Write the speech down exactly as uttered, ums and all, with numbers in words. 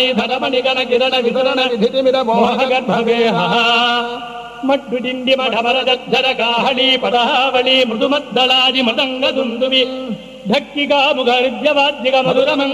ధరమణిగణ కిరణ వితరణ విధిమిర మోహగర్భవేహ మడ్డు డిండి మఢమరదద్ధర కాహళీ పదావళి మృదుమద్దళాది మృదంగ దుందువి ధక్కిగా ముగ హృద్యవాద్యగ మధురమ